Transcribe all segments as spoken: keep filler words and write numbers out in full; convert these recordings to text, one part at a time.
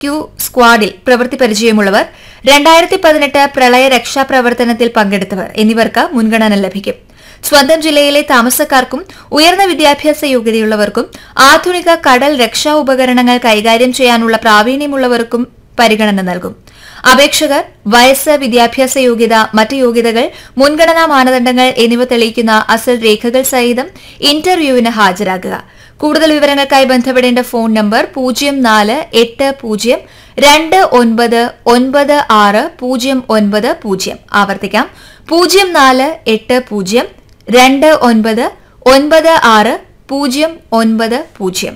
Q സ്ക്വാഡിൽ പ്രവൃത്തി പരിചയമുള്ളവർ, രണ്ടായിരത്തി പതിനെട്ട് പ്രളയ രക്ഷാപ്രവർത്തനത്തിൽ പങ്കെടുത്തവർ എന്നിവർക്ക് മുൻഗണന ലഭിക്കും. സ്വന്തം ജില്ലയിലെ താമസക്കാർക്കും ഉയർന്ന വിദ്യാഭ്യാസ യോഗ്യതയുള്ളവർക്കും ആധുനിക കടൽ രക്ഷാ ഉപകരണങ്ങൾ കൈകാര്യം ചെയ്യാനുള്ള പ്രാവീണ്യമുള്ളവർക്കും പരിഗണന നൽകും. അപേക്ഷകർ വയസ്സ്, വിദ്യാഭ്യാസ യോഗ്യത, മറ്റ് യോഗ്യതകൾ, മുൻഗണനാ മാനദണ്ഡങ്ങൾ എന്നിവ തെളിയിക്കുന്ന അസൽ രേഖകൾ സഹിതം ഇന്റർവ്യൂവിന് ഹാജരാകുക. കൂടുതൽ വിവരങ്ങൾക്കായി ബന്ധപ്പെടേണ്ട ഫോൺ നമ്പർ പൂജ്യം നാല് എട്ട് പൂജ്യം രണ്ട് ഒൻപത് ഒൻപത് ആറ് പൂജ്യം ഒൻപത് പൂജ്യം. ആവർത്തിക്കാം, പൂജ്യം നാല് എട്ട് പൂജ്യം രണ്ട് ഒൻപത് ഒൻപത് ആറ് പൂജ്യം ഒൻപത് പൂജ്യം.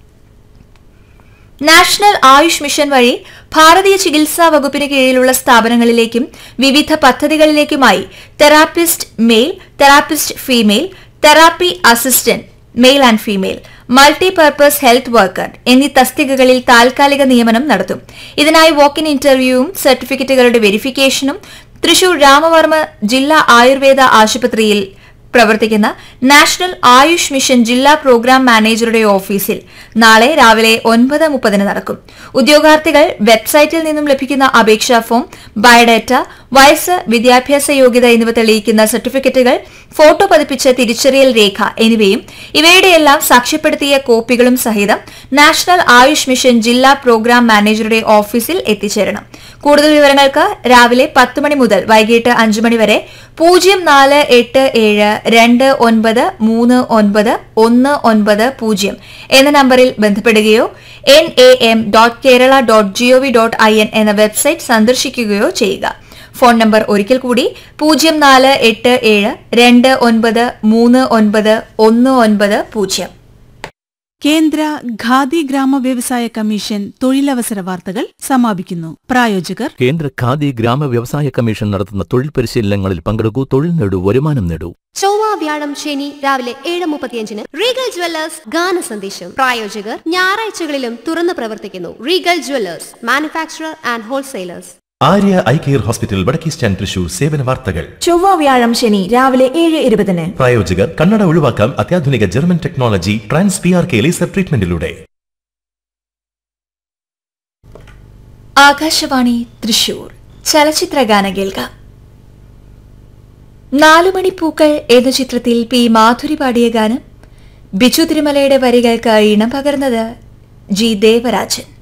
നാഷണൽ ആയുഷ് മിഷൻ വഴി ഭാരതീയ ചികിത്സാ വകുപ്പിന് കീഴിലുള്ള സ്ഥാപനങ്ങളിലേക്കും വിവിധ പദ്ധതികളിലേക്കുമായി therapist mail, therapist female, therapy assistant male and female, multipurpose health worker എന്നീ തസ്തികകളിൽ താൽക്കാലിക നിയമനം നടത്തും. ഇതിനായി വോക്ക് ഇൻ ഇന്റർവ്യൂവും സർട്ടിഫിക്കറ്റുകളുടെ വെരിഫിക്കേഷനും തൃശൂർ രാമവർമ്മ ജില്ലാ ആയുർവേദ ആശുപത്രിയിൽ പ്രവർത്തിക്കുന്ന നാഷണൽ ആയുഷ് മിഷൻ ജില്ലാ പ്രോഗ്രാം മാനേജറുടെ ഓഫീസിൽ നാളെ രാവിലെ ഒൻപത് മുപ്പതിന് നടക്കും. ഉദ്യോഗാർത്ഥികൾ വെബ്സൈറ്റിൽ നിന്നും ലഭിക്കുന്ന അപേക്ഷാ ഫോം, ബയോഡാറ്റ, വയസ്സ്, വിദ്യാഭ്യാസ യോഗ്യത എന്നിവ തെളിയിക്കുന്ന സർട്ടിഫിക്കറ്റുകൾ, ഫോട്ടോ പതിപ്പിച്ച തിരിച്ചറിയൽ രേഖ എന്നിവയും ഇവയുടെയെല്ലാം സാക്ഷ്യപ്പെടുത്തിയ കോപ്പികളും സഹിതം നാഷണൽ ആയുഷ് മിഷൻ ജില്ലാ പ്രോഗ്രാം മാനേജറുടെ ഓഫീസിൽ എത്തിച്ചേരണം. കൂടുതൽ വിവരങ്ങൾക്ക് രാവിലെ പത്ത് മണി മുതൽ വൈകിട്ട് അഞ്ച് മണി വരെ പൂജ്യം നാല് എട്ട് ഏഴ് രണ്ട് ഒൻപത് മൂന്ന് ഒൻപത് ഒന്ന് ഒൻപത് പൂജ്യം എന്ന നമ്പറിൽ ബന്ധപ്പെടുകയോ N A M dot Kerala dot G O V dot I N എന്ന വെബ്സൈറ്റ് സന്ദർശിക്കുകയോ ചെയ്യുക. ഫോൺ നമ്പർ ഒരിക്കൽ കൂടി പൂജ്യം നാല് എട്ട് ഏഴ് രണ്ട് ഒൻപത് മൂന്ന് ഒൻപത് ഒന്ന് ഒൻപത് പൂജ്യം. കേന്ദ്ര ഖാദി ഗ്രാമ വ്യവസായ കമ്മീഷൻ തൊഴിലവസര വാർത്തകൾ സമാപിക്കുന്നു. പ്രായോജകർ കേന്ദ്ര ഖാദി ഗ്രാമ വ്യവസായ കമ്മീഷൻ നടത്തുന്ന തൊഴിൽ പരിശീലനങ്ങളിൽ പങ്കെടുക്കൂ, തൊഴിൽ നേടൂ, വരുമാനം നേടൂ. ചൊവ്വ, വ്യാഴം, ശനി രാവിലെ ഏഴ് മുപ്പത്തിയഞ്ചിന് റീഗൽ ജ്വല്ലേഴ്സ് ഗാന സന്ദേശം. പ്രായോജകർ ഞായറാഴ്ചകളിലും തുറന്നു പ്രവർത്തിക്കുന്നു. Regal Jewellers, manufacturer and wholesalers. Arya eye care hospital, വടക്കേ സ്റ്റാൻഡ്, തൃശൂർ. സേവന വാർത്തകൾ ചൊവ്വ, വ്യാഴം, ശനി രാവിലെ ഏഴ് ഇരുപതിന്. പ്രായോജകർ കണ്ണട ഒഴിവാക്കാം അത്യാധുനിക German technology trans P R K laser ട്രീറ്റ്മെന്റിലൂടെ. Akashvani Thrissur ചലച്ചിത്ര ഗാന കേൾക്കാം. നാലുമണിപ്പൂക്കൾ എന്ന ചിത്രത്തിൽ പി മാധുരി പാടിയ ഗാനം ബിജു തിരുമലയുടെ വരികൾക്ക് ഇണം പകർന്നത് ജി ദേവരാജൻ.